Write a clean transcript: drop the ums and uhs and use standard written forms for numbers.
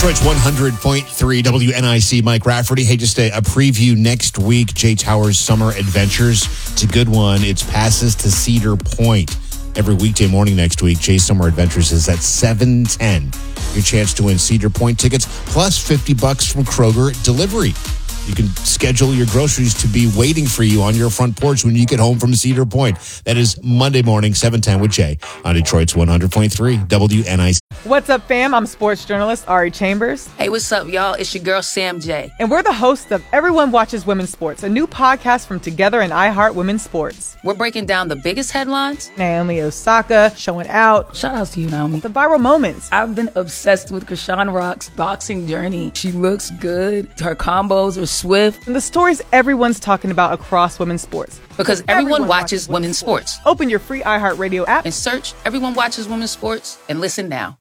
Detroit's 100.3 WNIC, Mike Rafferty. Hey, just a preview next week, Jay Towers' Summer Adventures. It's a good one. It's passes to Cedar Point. Every weekday morning next week, Jay's Summer Adventures is at 7:10. Your chance to win Cedar Point tickets, plus $50 from Kroger delivery. You can schedule your groceries to be waiting for you on your front porch when you get home from Cedar Point. That is Monday morning, 7:10 with Jay on Detroit's 100.3 WNIC. What's up, fam? I'm sports journalist Ari Chambers. Hey, what's up, y'all? It's your girl, Sam J. And we're the hosts of Everyone Watches Women's Sports, a new podcast from Together and iHeart Women's Sports. We're breaking down the biggest headlines. Naomi Osaka showing out. Shout out to you, Naomi. The viral moments. I've been obsessed with Krishan Rock's boxing journey. She looks good. Her combos are swift. And the stories everyone's talking about across women's sports. Because everyone watches women's sports. Open your free iHeart Radio app and search Everyone Watches Women's Sports and listen now.